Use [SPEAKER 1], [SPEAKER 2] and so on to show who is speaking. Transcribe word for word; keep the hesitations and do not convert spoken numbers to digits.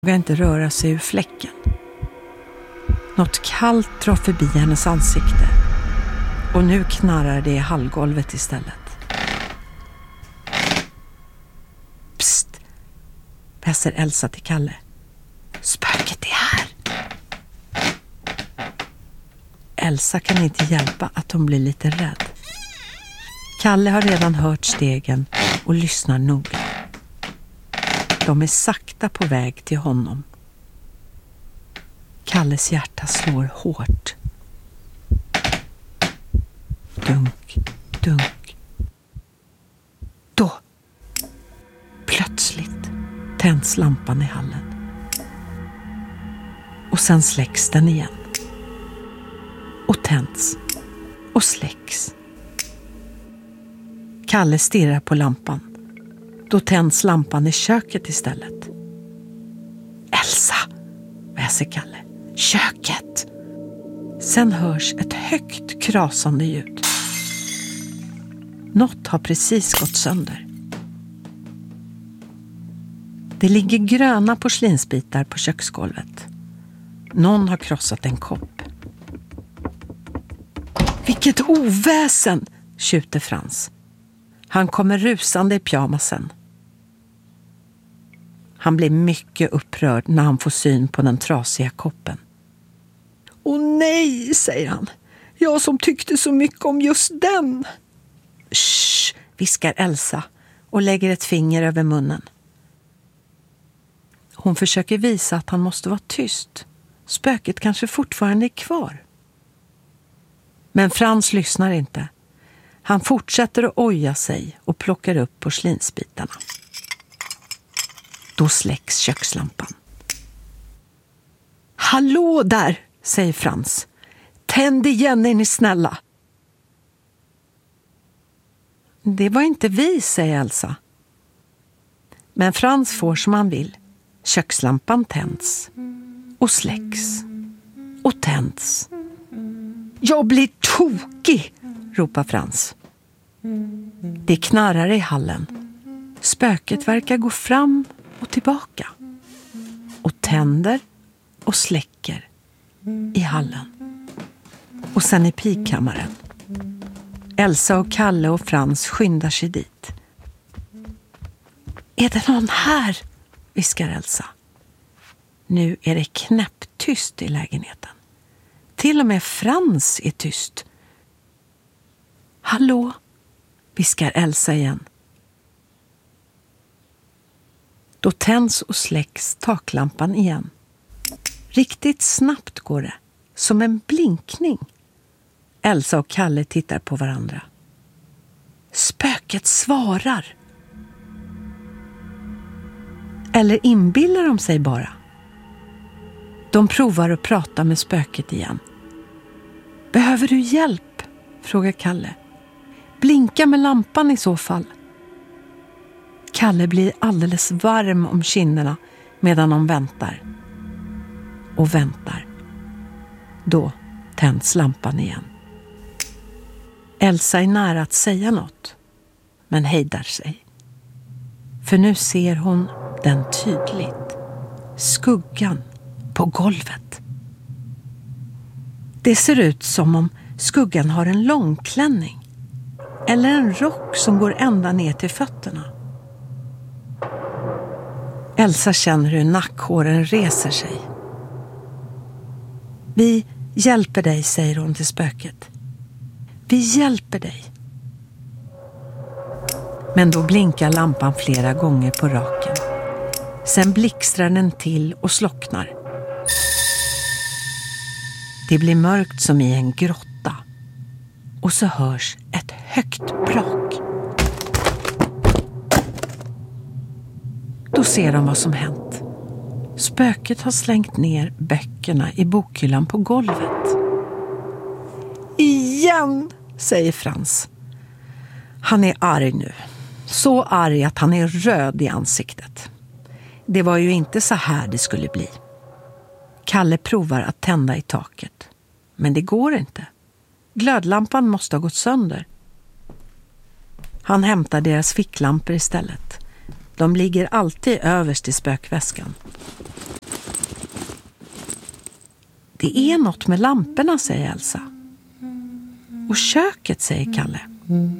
[SPEAKER 1] vågar inte röra sig ur fläcken. Något kallt drar förbi hennes ansikte och nu knarrar det i hallgolvet istället. Psst, väser Elsa till Kalle. Spöket är här. Elsa kan inte hjälpa att hon blir lite rädd. Kalle har redan hört stegen och lyssnar noga. De är sakta på väg till honom. Kalles hjärta slår hårt. Dunk, dunk. Då, plötsligt, tänds lampan i hallen. Och sen släcks den igen. Och tänds. Och släcks. Kalle stirrar på lampan. Då tänds lampan i köket istället. Elsa, väser Kalle. Köket! Sen hörs ett högt krasande ljud. Något har precis gått sönder. Det ligger gröna porslinsbitar på köksgolvet. Någon har krossat en kopp. Vilket oväsen, tjuter Frans. Han kommer rusande i pyjamasen. Han blir mycket upprörd när han får syn på den trasiga koppen. Åh nej, säger han. Jag som tyckte så mycket om just den. Shh, viskar Elsa och lägger ett finger över munnen. Hon försöker visa att han måste vara tyst. Spöket kanske fortfarande är kvar. Men Frans lyssnar inte. Han fortsätter att oja sig och plockar upp porslinsbitarna. Då släcks kökslampan. Hallå där, säger Frans. Tänd igen, är ni snälla. Det var inte vi, säger Elsa. Men Frans får som han vill. Kökslampan tänds och släcks och tänds. Jag blir tokig, ropar Frans. Det knarrar i hallen. Spöket verkar gå fram och tillbaka. Och tänder och släcker i hallen. Och sen i pikkammaren. Elsa och Kalle och Frans skyndar sig dit. Är det någon här? Viskar Elsa. Nu är det knäpptyst i lägenheten. Till och med Frans är tyst. Hallå, viskar Elsa igen. Då tänds och släcks taklampan igen. Riktigt snabbt går det, som en blinkning. Elsa och Kalle tittar på varandra. Spöket svarar. Eller inbillar de sig bara? De provar att prata med spöket igen. Behöver du hjälp? Frågar Kalle. Blinka med lampan i så fall. Kalle blir alldeles varm om kinderna medan de väntar. Och väntar. Då tänds lampan igen. Elsa är nära att säga något, men hejdar sig. För nu ser hon den tydligt. Skuggan på golvet. Det ser ut som om skuggan har en långklänning. Eller en rock som går ända ner till fötterna. Elsa känner hur nackhåren reser sig. Vi hjälper dig, säger hon till spöket. Vi hjälper dig. Men då blinkar lampan flera gånger på raken. Sen blixtrar den till och slocknar. Det blir mörkt som i en grotta. Och så hörs ett högt brak. Då ser de vad som hänt. Spöket har slängt ner böckerna i bokhyllan på golvet. Igen, säger Frans. Han är arg nu. Så arg att han är röd i ansiktet. Det var ju inte så här det skulle bli. Kalle provar att tända i taket. Men det går inte. Glödlampan måste ha gått sönder. Han hämtar deras ficklampor istället. De ligger alltid överst i spökväskan. Det är något med lamporna, säger Elsa. Och köket, säger Kalle.